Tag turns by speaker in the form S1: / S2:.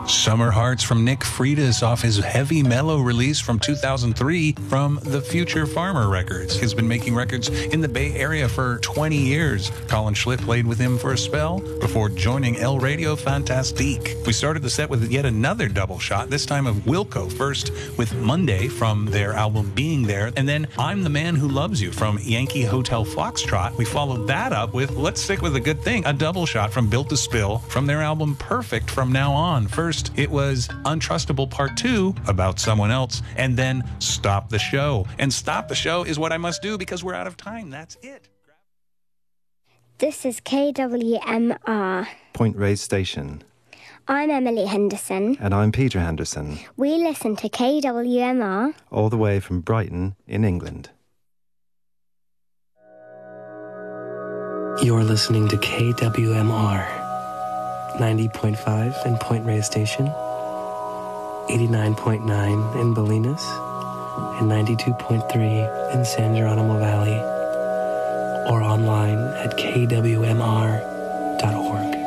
S1: Summer Hearts from Nick Freitas off his Heavy Mellow release from 2003 from the Future Farmer Records. He's been making records in the Bay Area for 20 years. Colin Schlitt played with him for a spell before joining El Radio Fantastique. We started the set with yet another double shot, this time of Wilco, first with Monday from their album Being There, and then I'm the Man Who Loves You from Yankee Hotel Foxtrot. We followed that up with Let's Stick with a Good Thing, a double shot from Built to Spill from their album Perfect from Now On. First, it was Untrustable Part 2 about someone else, and then Stop the Show. And Stop the Show is what I must do because we're out of time. That's it.
S2: This is KWMR.
S3: Point Reyes Station.
S2: I'm Emily Henderson.
S3: And I'm Peter Henderson.
S2: We listen to KWMR.
S3: All the way from Brighton in England.
S4: You're listening to KWMR. 90.5 in Point Reyes Station, 89.9 in Bolinas, and 92.3 in San Geronimo Valley, or online at kwmr.org.